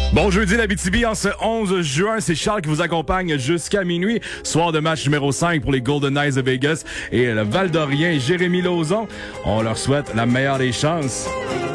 Bon jeudi l'Abitibi en ce 11 juin, c'est Charles qui vous accompagne jusqu'à minuit. Soir de match numéro 5 pour les Golden Knights de Vegas et le Val-d'Orien Jérémy Lauzon. On leur souhaite la meilleure des chances.